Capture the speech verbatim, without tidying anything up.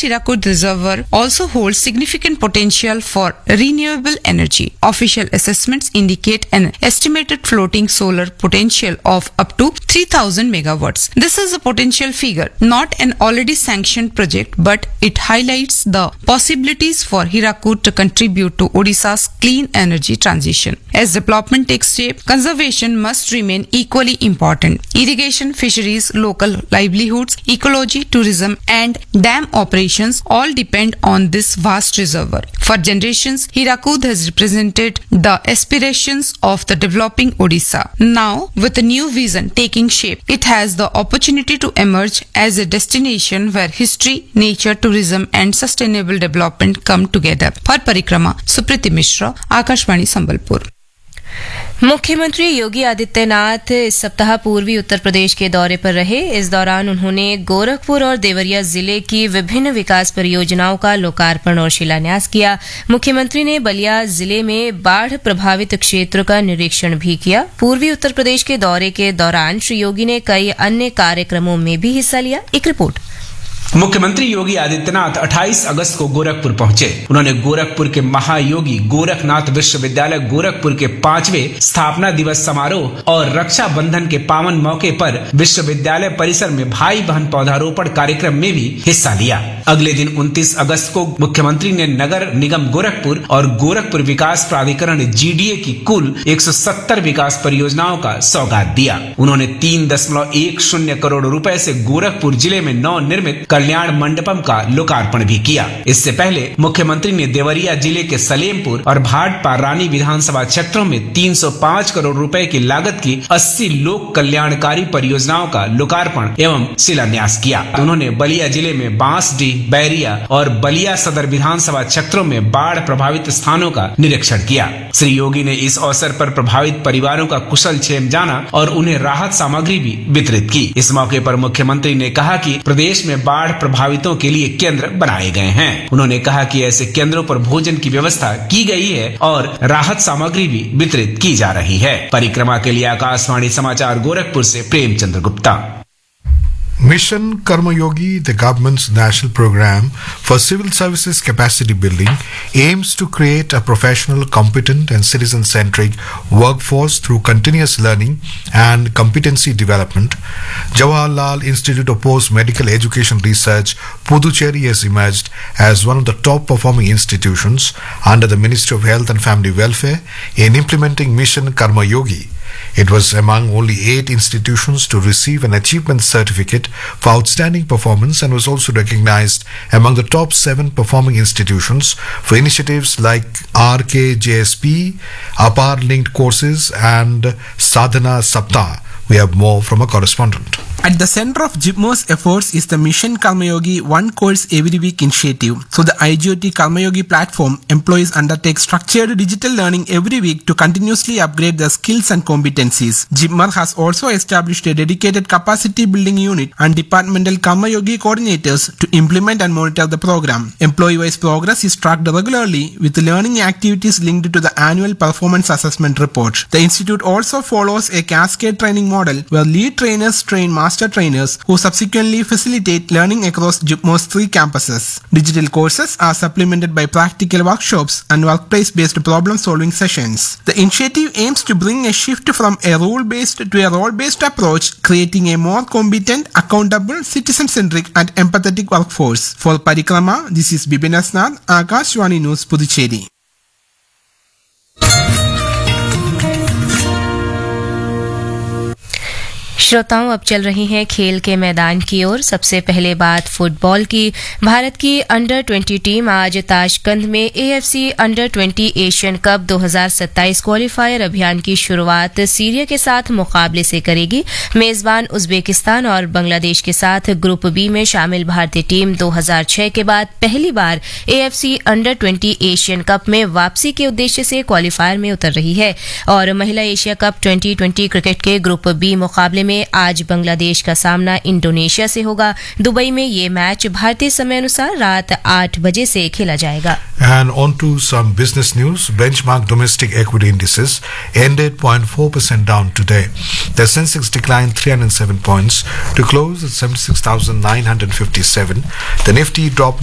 Hirakud Reservoir also holds significant potential for renewable energy. Official assessments indicate an estimated floating solar potential of up to three thousand megawatts. This is a potential figure, not an already sanctioned project, but it highlights the possibilities for Hirakud to contribute to Odisha's clean energy transition. As development takes shape, conservation must remain equally important. Irrigation, fisheries, local livelihoods, ecology, tourism, and dam operations all depend on this vast reservoir. For generations, Hirakud has represented the aspirations of the developing Odisha. Now, with a new vision taking shape, it has the opportunity to emerge as a destination where history, nature, tourism, and sustainable development come together. For Parikrama, Supriti Mishra, Akashvani Sambalpur. मुख्यमंत्री योगी आदित्यनाथ इस सप्ताह पूर्वी उत्तर प्रदेश के दौरे पर रहे। इस दौरान उन्होंने गोरखपुर और देवरिया जिले की विभिन्न विकास परियोजनाओं का लोकार्पण और शिलान्यास किया। मुख्यमंत्री ने बलिया जिले में बाढ़ प्रभावित क्षेत्र का निरीक्षण भी किया। पूर्वी उत्तर प्रदेश के दौरे के दौरान श्री योगी ने कई अन्य कार्यक्रमों में भी हिस्सा लिया। एक रिपोर्ट। मुख्यमंत्री योगी आदित्यनाथ अट्ठाईस अगस्त को गोरखपुर पहुंचे। उन्होंने गोरखपुर के महायोगी गोरखनाथ विश्वविद्यालय गोरखपुर के पांचवें स्थापना दिवस समारोह और रक्षा बंधन के पावन मौके पर विश्वविद्यालय परिसर में भाई बहन पौधारोपण कार्यक्रम में भी हिस्सा लिया। अगले दिन उनतीस अगस्त को मुख्यमंत्री ने नगर निगम गोरखपुर और गोरखपुर विकास प्राधिकरण जीडीए की कुल एक सौ सत्तर विकास परियोजनाओं का सौगात दिया। उन्होंने तीन दशमलव एक शून्य करोड़ रुपए से गोरखपुर जिले में नव निर्मित कल्याण मंडपम का लोकार्पण भी किया। इससे पहले मुख्यमंत्री ने देवरिया जिले के सलेमपुर और भाटपा रानी विधानसभा क्षेत्रों में तीन सौ पाँच करोड़ रुपए की लागत की अस्सी लोक कल्याणकारी परियोजनाओं का लोकार्पण एवं शिलान्यास किया। उन्होंने बलिया जिले में बांसडीह, बैरिया और बलिया सदर विधानसभा क्षेत्रों में बाढ़ प्रभावित स्थानों का निरीक्षण किया। श्री योगी ने इस अवसर पर प्रभावित परिवारों का कुशल क्षेम जाना और उन्हें राहत सामग्री भी वितरित की। इस मौके पर मुख्यमंत्री ने कहा कि प्रदेश में बाढ़ प्रभावितों के लिए केंद्र बनाए गए हैं। उन्होंने कहा कि ऐसे केंद्रों पर भोजन की व्यवस्था की गई है और राहत सामग्री भी वितरित की जा रही है। परिक्रमा के लिए आकाशवाणी समाचार गोरखपुर से Premchandra Gupta. Mission Karma Yogi, the government's national program for civil services capacity building, aims to create a professional, competent and citizen-centric workforce through continuous learning and competency development. Jawaharlal Institute of Post-Medical Education Research, Puducherry, has emerged as one of the top performing institutions under the Ministry of Health and Family Welfare in implementing Mission Karma Yogi. It was among only eight institutions to receive an achievement certificate for outstanding performance and was also recognized among the top seven performing institutions for initiatives like R K J S P, Apar linked courses and Sadhana Saptah. We have more from a correspondent. At the center of JIPMO's efforts is the Mission Karma Yogi One Course Every Week initiative. Through the I G O T Karma Yogi platform, employees undertake structured digital learning every week to continuously upgrade their skills and competencies. JIPMO has also established a dedicated capacity building unit and departmental Karma Yogi coordinators to implement and monitor the program. Employee-wise progress is tracked regularly with learning activities linked to the annual performance assessment report. The institute also follows a cascade training model where lead trainers train master trainers who subsequently facilitate learning across JIPMO's three campuses. Digital courses are supplemented by practical workshops and workplace-based problem-solving sessions. The initiative aims to bring a shift from a rule-based to a role-based approach, creating a more competent, accountable, citizen-centric and empathetic workforce. For Parikrama, this is Bibin Asnad, Akashvani News, Puducherry. श्रोताओं, अब चल रही हैं खेल के मैदान की ओर। सबसे पहले बात फुटबॉल की। भारत की अंडर ट्वेंटी टीम आज ताशकंद में AFC under twenty Asian cup दो हज़ार सत्ताईस क्वालिफायर अभियान की शुरुआत सीरिया के साथ मुकाबले से करेगी। मेजबान उज्बेकिस्तान और बांग्लादेश के साथ ग्रुप बी में शामिल भारतीय टीम दो हज़ार छह के बाद पहली बार AFC under twenty Asian cup में वापसी के उद्देश्य से क्वालिफायर में उतर रही है और महिला Asia cup twenty twenty cricket के ग्रुप बी मुकाबले में आज बांग्लादेश का सामना इंडोनेशिया से होगा। दुबई में ये मैच भारतीय समय अनुसार रात आठ बजे से खेला जाएगा। And on to some business news. Benchmark domestic equity indices ended zero point four percent down today. The Sensex declined three hundred seven points to close at seventy-six thousand nine hundred fifty-seven. The Nifty dropped